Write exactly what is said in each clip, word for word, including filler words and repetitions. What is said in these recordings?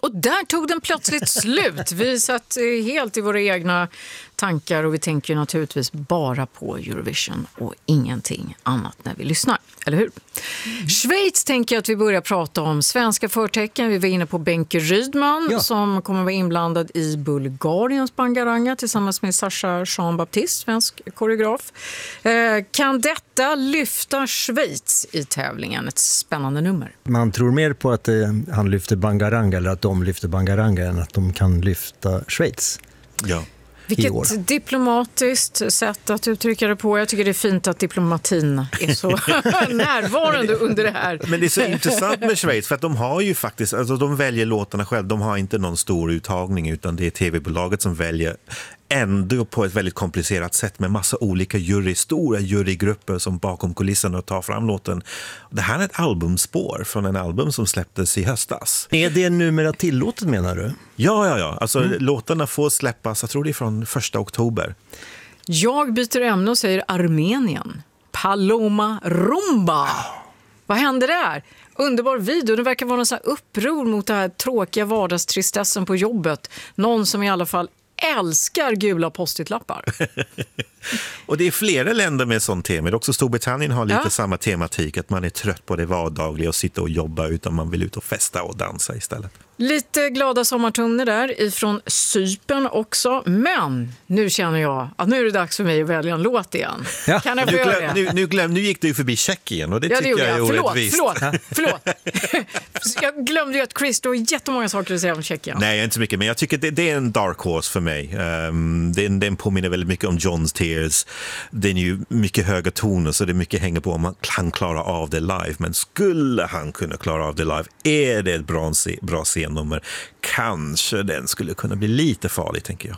Och där tog den plötsligt slut. Vi satt helt i våra egna tankar och vi tänker naturligtvis bara på Eurovision och ingenting annat när vi lyssnar, eller hur? Mm. Schweiz tänker jag att vi börjar prata om svenska förtecken. Vi var inne på Benke Rydman ja. som kommer vara inblandad i Bulgariens Bangaranga tillsammans med Sasha Jean-Baptiste, svensk koreograf. Eh, kan detta lyfta Schweiz i tävlingen? Ett spännande nummer. Man tror mer på att eh, han lyfter Bangaranga eller att de lyfter Bangaranga än att de kan lyfta Schweiz. Ja. Vilket diplomatiskt sätt att uttrycka det på. Jag tycker det är fint att diplomatin är så närvarande under det här. Men det är så intressant med Schweiz för att de har ju faktiskt, alltså de väljer låtarna själv. De har inte någon stor uttagning utan det är tv-bolaget som väljer ändå på ett väldigt komplicerat sätt med massa olika jury, stora jurygrupper som bakom kulisserna tar fram låten. Det här är ett albumspår från en album som släpptes i höstas. Är det numera tillåtet menar du? Ja, ja, ja. Alltså mm. låtarna får släppas, jag tror det är från första oktober. Jag byter ämne och säger Armenien. Paloma Rumba. Vad hände där? Underbar video. Det verkar vara någon sån här uppror mot det här tråkiga vardagstristessen på jobbet. Någon som i alla fall älskar gula post-it-lappar. Och det är flera länder med sån tema. Också Storbritannien har lite ja. samma tematik. Att man är trött på det vardagliga och sitta och jobba utan man vill ut och festa och dansa istället. Lite glada sommartoner där ifrån Cypern också. Men nu känner jag att nu är det dags för mig att välja en låt igen. Ja. Kan jag få nu, göra glöm, det? nu, nu, glöm, nu gick du ju förbi Tjeckien och det ja, tycker det jag är förlåt, orättvist. Förlåt, förlåt. Jag glömde ju att Chris då har jättemånga saker att säga om Tjeckien. Nej, inte så mycket. Men jag tycker det, det är en dark horse för mig. Um, den, den påminner väldigt mycket om John's Tears. Den är ju mycket höga toner så det är mycket hänger på om han kan klara av det live. Men skulle han kunna klara av det live, är det ett bra, bra scennummer. Kanske den skulle kunna bli lite farlig, tänker jag.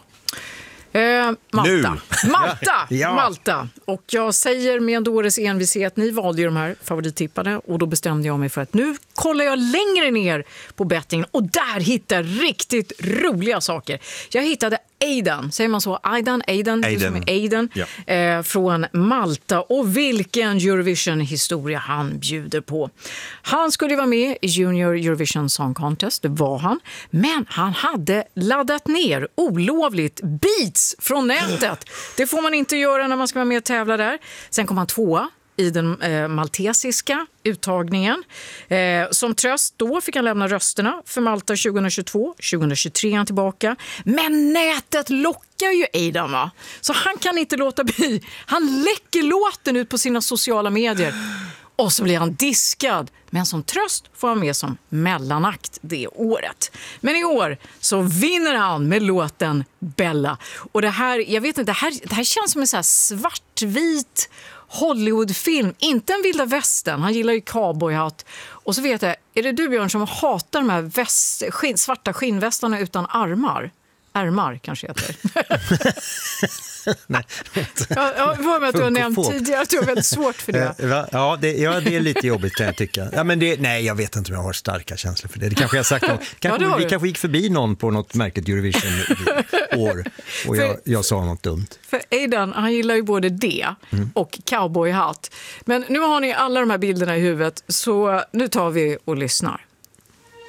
Eh, Malta. Nu. Malta. Ja. Malta. Och jag säger med Dores envishet, ni valde ju de här favorittippade och då bestämde jag mig för att nu kollar jag längre ner på bettingen och där hittar jag riktigt roliga saker. Jag hittade Aidan, säger man så? Aidan, Aidan, Aidan. Aidan Ja. eh, från Malta. Och vilken Eurovision-historia han bjuder på. Han skulle vara med i Junior Eurovision Song Contest, det var han. Men han hade laddat ner olovligt beats från nätet. Det får man inte göra när man ska vara med och tävla där. Sen kom han tvåa i den eh, maltesiska uttagningen. Eh, som tröst då fick han lämna rösterna för Malta tjugohundratjugotvå. tjugohundratjugotre är han tillbaka. Men nätet lockar ju Aidan, va? Så han kan inte låta bli. Han läcker låten ut på sina sociala medier. Och så blir han diskad. Men som tröst får han med som mellanakt det året. Men i år så vinner han med låten Bella. Och det här, jag vet inte, det här, det här känns som en så här svartvit Hollywoodfilm. Inte en vilda västern. Han gillar ju cowboyhatt. Och så vet jag, är det du Björn som hatar de här väst, skin, svarta skinnvästarna utan armar? Ärmar kanske heter. Nej. Ja, jag var med att du har nämnt tidigare att du har väldigt svårt för det. Ja, det, ja, det är lite jobbigt kan jag tycka. Ja, men det, nej, jag vet inte om jag har starka känslor för det. Det kanske jag sagt någon. Kanske, ja, vi kanske gick förbi någon på något märkligt Eurovision-år och jag, jag sa något dumt. För Aidan, han gillar ju både det mm. och cowboyhatt. Men nu har ni alla de här bilderna i huvudet så nu tar vi och lyssnar.